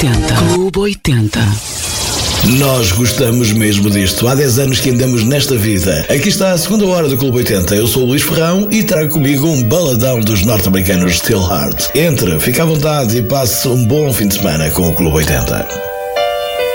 80. Clube 80. Nós gostamos mesmo disto. Há 10 anos que andamos nesta vida. Aqui está a segunda hora do Clube 80. Eu sou o Luís Ferrão e trago comigo um baladão dos norte-americanos Steelheart. Entre, fique à vontade e passe um bom fim de semana com o Clube 80.